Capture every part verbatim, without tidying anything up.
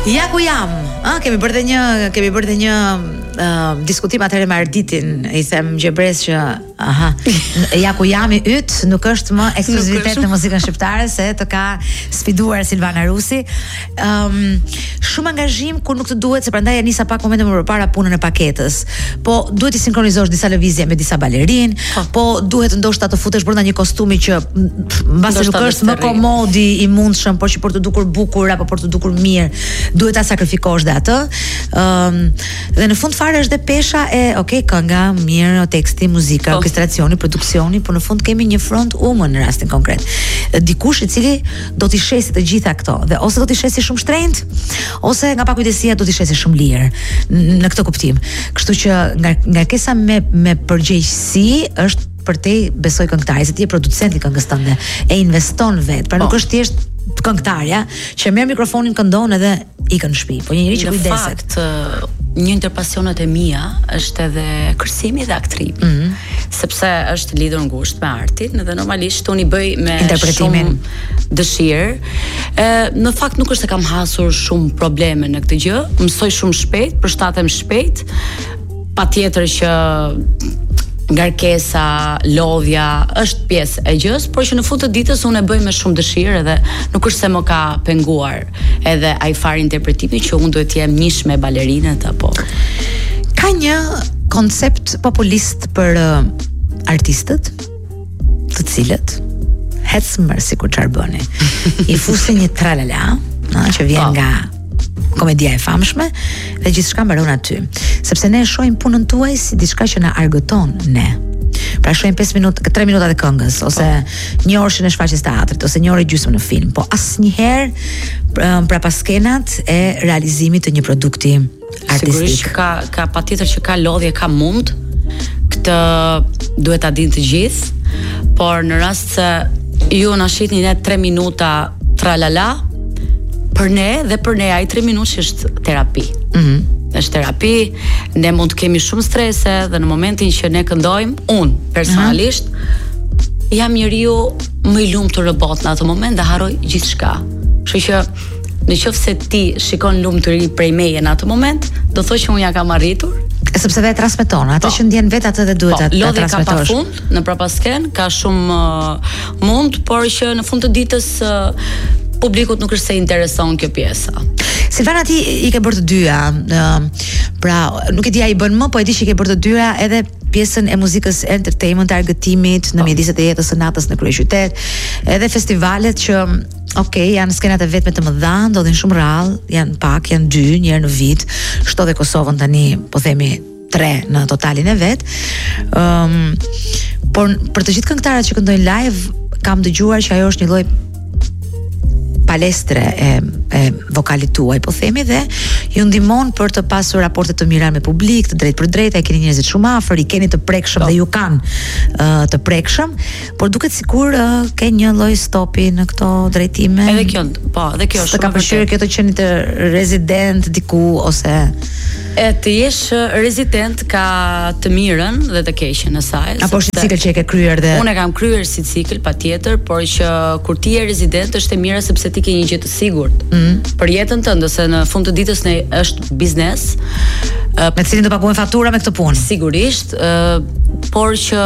Ja ku jam. Ah, kemi bërë dhe një, kemi bërë dhe një uh, diskutim atëherë me Arditin. I them Gjebres që aha, ja ku jam i yt nuk është më ekskluzivitet në muzikën shqiptare, se të ka sfiduar Silvana Rusi. Um, shumë angazhim kur nuk të duhet, se prandaj e nisa pak momente më përpara punën e paketës. Po duhet të sinkronizosh disa lëvizje me disa balerin, po, po duhet ndoshta të futesh brenda një kostumi që mbasi nuk është më komodi i mundshëm, por që për të dukur bukur apo për të dukur mirë, duhet ta sakrifikosh dhe atë. Ëm um, dhe në fund fare është dhe pesha e, okay, kënga, mirë, teksti, muzika, oh. orkestracioni, produksioni, por në fund kemi një front woman në rastin konkret. Dikush i cili do t'i shesi të gjitha këto, dhe ose do t'i shesi shumë shtrenjtë, ose nga pakujdesia do t'i shesi shumë lirë në këtë kuptim. Kështu që nga ngarkesa me me përgjegjësi është për te besoj këngëtari, se ti je producent i këngës tënde, e investon vetë, pra nuk është thjesht këngëtarja që merr mikrofonin, këndon edhe ikën në shtëpi, po një njerëz që kujdeset. Në fakt, një ndër pasionet e mia është edhe kërcimi dhe aktrimi. Mm -hmm. Sepse është lidhur ngushtë me artin dhe normalisht unë i bëj me shumë dëshirë. Ë, në fakt nuk është se kam hasur shumë probleme në këtë gjë, mësoj shumë shpejt, përshtatem shpejt. Patjetër që ngarkesa, lodhja është pjesë e gjës, por që në fund të ditës unë e bëj me shumë dëshirë dhe nuk është se më ka penguar edhe ai far interpretimi që unë duhet të jem njëshme balerinët apo. Ka një koncept populist për uh, artistët, të cilët hecmër sikur çfarë bëni. I fusin një tralala, na, që vjen oh. nga komedia e famshme dhe gjithçka mbaron aty. Sepse ne e shohim punën tuaj si diçka që na argëton ne. Pra shohim pesë minuta, tre minuta të këngës, ose oh. një orë në shfaqjes teatrit, ose një orë gjysmë në film, po asnjëherë pra pas skenat e realizimit të një produkti artistik. Sigurisht ka ka patjetër që ka lodhje, ka mund. Këtë duhet ta dinë të gjithë, por në rast se ju na shihni ne tre minuta tralala, për ne dhe për ne ai tre minutë është terapi. Mhm. Mm është terapi, ne mund të kemi shumë strese dhe në momentin që ne këndojmë, unë personalisht uh-huh. jam njeriu më i lumtur në botë në atë moment dhe harroj gjithçka. Kështu që në qoftë se ti shikon lumturi prej meje në atë moment, do thotë që unë ja kam arritur. Sepse vetë transmeton, atë po. Që ndjen vetë atë dhe duhet po, ta transmetosh. Lodhja ka pafund në prapasken, ka shumë uh, mund, por që në fund të ditës uh, publikut nuk është se intereson kjo pjesa. Silvana, ti i ke bërë të dyja, uh, pra nuk e di a i bën më, po e di që i ke bërë të dyja edhe pjesën e muzikës entertainment, argëtimit në mjedisjet e jetës së natës në kryeqytet, edhe festivalet që ok, janë skenat e vetme të mëdha, ndodhin shumë rrallë, janë pak, janë dy, një herë në vit, shto dhe Kosovën tani, po themi tre në totalin e vet. Um, por për të gjithë këngëtarët që këndojnë live, kam dëgjuar që ajo është një lloj palestre e, e vokalit tuaj, po themi, dhe ju ndihmon për të pasur raporte të mira me publik, të drejtë për drejtë, e keni njerëzit shumë afër, i keni të prekshëm dhe ju kanë uh, të prekshëm, por duket sikur uh, ke një lloj stopi në këto drejtime. Edhe kjo, po, edhe kjo është. Të ka përshyrë kjo të qeni të rezident diku ose e të jesh rezident ka të mirën dhe të keqen e saj. Apo është cikël që e ke kryer dhe unë e kam kryer si cikël patjetër, por që kur ti je rezident është e mira sepse ti ke një gjë të sigurt mm. për jetën tënde, se në fund të ditës ne është biznes uh, me cilin do paguajmë fatura me këtë punë. Sigurisht, uh, por që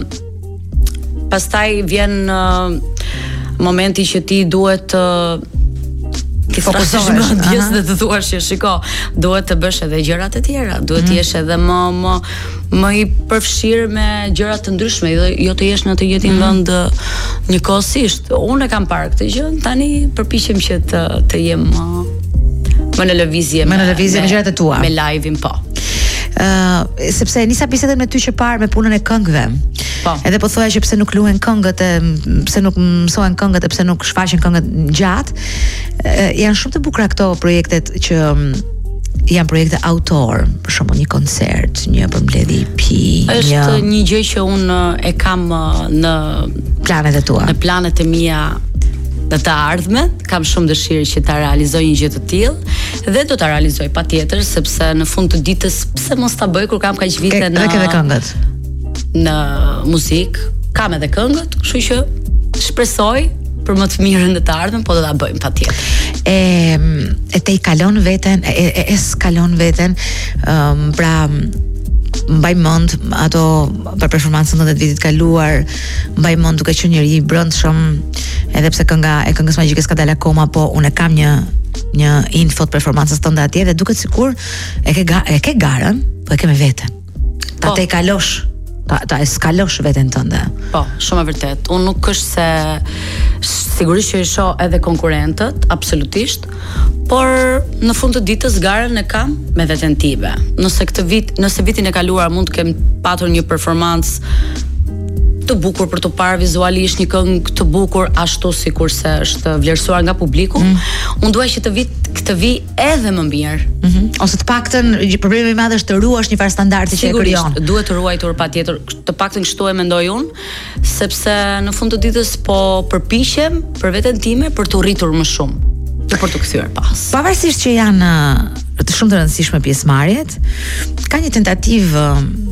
pastaj vjen uh, momenti që ti duhet uh, ti fokusohesh më ndjes dhe të thuash që shiko, duhet të bësh edhe gjërat e tjera, duhet të mm. jesh edhe më më më i përfshirë me gjëra të ndryshme, jo, jo të jesh në të jetin mm. vend njëkohësisht. Unë e kam parë këtë gjë, tani përpiqem që të të jem uh, më në lëvizje më në lëvizje me gjërat e tua. Me live-in po. Uh, sepse nisa bisedën me ty që parë me punën e këngëve. Po. Edhe po thoya që pse nuk luhen këngët, e pse nuk mësohen këngët, e pse nuk shfaqen këngët gjatë. Uh, janë shumë të bukura këto projektet që um, janë projekte autor, për shembull një koncert, një përmbledhje E P, është një, një gjë që unë e kam në planet e tua. Në planet e mia në të ardhmet, kam shumë dëshirë që ta realizoj një gjë të tillë dhe do ta realizoj patjetër, sepse në fund të ditës pse mos ta bëj kur kam kaq vite në edhe këngët. Në muzikë, kam edhe këngët, kështu që shpresoj për më të mirën në të ardhmen, po do ta bëjmë patjetër. E e te i kalon veten, e, e, e s'kalon veten, um, pra mbaj mend ato për performancën e vitit kaluar, mbaj mend duke qenë njëri i brendshëm, edhe pse kënga e këngës magjike s'ka dalë akoma, po unë kam një një info të performancës tënde atje dhe duket sikur e ke ga, e ke garën, po e ke me veten. Ta te i kalosh, ta ta eskalosh veten tënde. Po, shumë e vërtet. Unë nuk është se sigurisht që i shoh edhe konkurrentët, absolutisht, por në fund të ditës garën e kam me veten time. Nëse këtë vit, nëse vitin e kaluar mund të kem patur një performancë të bukur për të parë vizualisht një këngë të bukur ashtu sikurse është vlerësuar nga publiku, mm. unë dua që të vit këtë vi edhe më mirë. Mm -hmm. Ose të paktën problemi i madh është të ruash një farë standardi që e krijon. Sigurisht, duhet të ruajtur patjetër, të paktën kështu e mendoj unë, sepse në fund të ditës po përpiqem për veten time për të rritur më shumë, për të kthyer pas. Pavarësisht që janë të shumë të rëndësishme pjesëmarrjet, ka një tentativë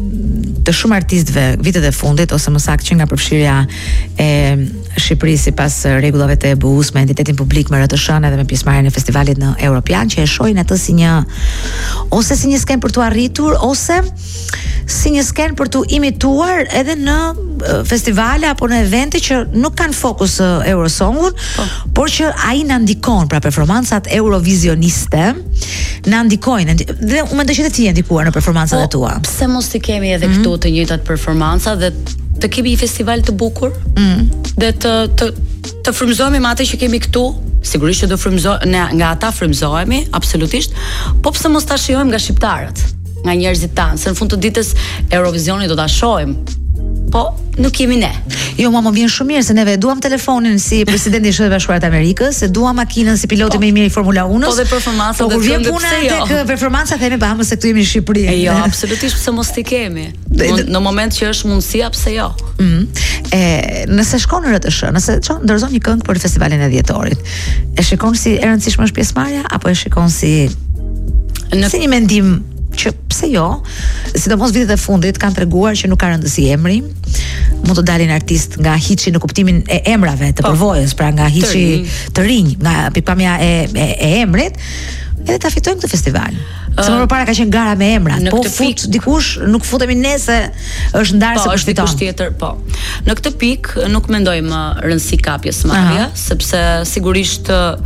të shumë artistëve vitet e fundit, ose më saktë që nga përfshirja e Shqipërisë sipas rregullave të E B U-s me entitetin publik me R T S-n edhe me pjesëmarrjen e festivalit në Europian, që e shohin atë si një ose si një sken për tu arritur, ose si një sken për tu imituar edhe në festivale apo në evente që nuk kanë fokus Eurosongun, po. por që ai na ndikon, pra performancat eurovisioniste na ndikojnë, dhe unë mendoj që të ti ndikuar në performancat e tua. Pse mos i kemi edhe mm -hmm. këtu të njëjtat performanca dhe të kemi një festival të bukur, mm. dhe të të të frymëzohemi me atë që kemi këtu. Sigurisht që do frymëzohemi, nga ata frymëzohemi, absolutisht, po pse mos ta shijojmë nga shqiptarët, nga njerëzit tanë, se në fund të ditës Eurovisionin do ta shohim. Po nuk jemi ne. Jo, mua më vjen shumë mirë se neve duam telefonin si presidenti i Shtetit Bashkuar të Amerikës, e duam makinën si piloti po, më i mirë i Formula unë-s. Po dhe performanca po, dhe kur vjen puna tek jo. performanca themi pa, se këtu jemi në Shqipëri. E jo, absolutisht pse mos ti kemi. Në moment që është mundësia, pse jo. Mm. E nëse shkon në R T S, nëse çon ndërzon një këngë për festivalin e dhjetorit, e shikon si e rëndësishme është pjesëmarrja apo e shikon si në... si një mendim që pse jo, sidomos vitet e fundit kanë treguar që nuk ka rëndësi emri, mund të dalin artist nga hiçi në kuptimin e emrave të përvojës, pra nga hiçi të rinj, nga pikpamja e, e, e emrit, edhe ta fitojnë këtë festival. Uh, Se më përpara ka qenë gara me emrat, po fut pik, dikush, nuk futemi ne se është ndarë po, se kush fiton. Po, është tjetër, po. Në këtë pikë nuk mendoj më rëndësi ka pjesëmarrja, sepse sigurisht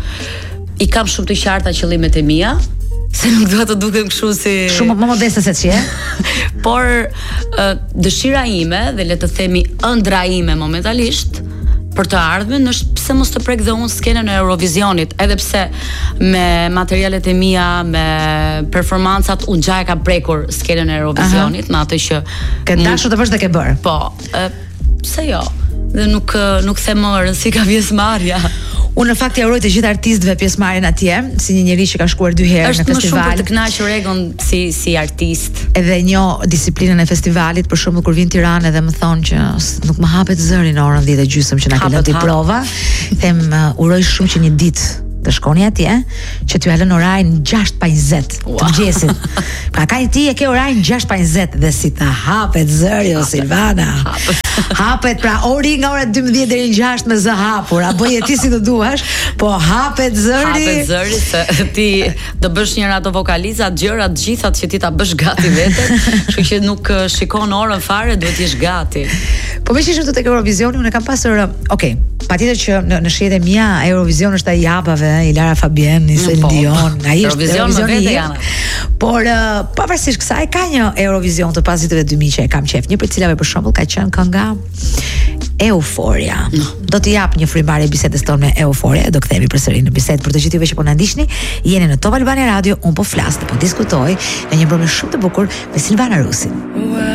i kam shumë të qarta qëllimet e mia, se nuk dua të dukem kështu si shumë më modeste se ç'je. Por uh, dëshira ime dhe le të themi ëndra ime momentalisht për të ardhmen është pse mos të prek dhe unë skenën e Eurovisionit, edhe pse me materialet e mia, me performancat unë gjaj ka prekur skenën e Eurovisionit, me atë që ke dashur të bësh dhe ke bërë. Po, uh, pse jo? Dhe nuk nuk them më rëndësi ka pjesëmarrja. Unë në fakt ja uroj të gjithë artistëve pjesëmarrjen atje, si një njerëz që ka shkuar dy herë në festival. Është më shumë për të kënaqur egon si si artist. Edhe njoh disiplinën e festivalit, për shembull kur vin në Tiranë dhe më thonë që nuk më hapet zëri në orën dhjetë e gjysmë që na ka lënë prova, them uh, uroj shumë që një ditë të shkoni atje, që t'ju alën orarin gjashtë pa njëzet wow. të mëngjesit. Pra ka ti e ke orarin gjashtë pa njëzet dhe si ta hapet zëri o Silvana. Hapet. hapet pra ori nga ora dymbëdhjetë deri në gjashtë me zë hapur, a bëje ti si të duash, po hapet zëri. Hapet zëri se ti do bësh njëra ato vokalizat, gjëra të gjithat që ti ta bësh gati veten, kështu që nuk shikon orën fare, duhet të jesh gati. Po me që ishëm të tek Eurovisioni, unë kam pasur, okay, patjetër që në, në shihet e mia Eurovision është ai japave, i Lara Fabiani, Celine Dion, ai është Eurovision më vete janë. Por uh, pavarësisht kësaj ka një Eurovision të pas viteve dy mijë që e kam qef, një për cilave për shembull ka qenë kënga Euforia. No. Do të jap një frymëmarrje bisedës tonë me Euforia, do kthehemi përsëri në bisedë për të gjithë juve që po na ndiqni. Jeni në Top Albania Radio, un po flas, po diskutoj në një mbrëmje shumë të bukur me Silvana Rusin.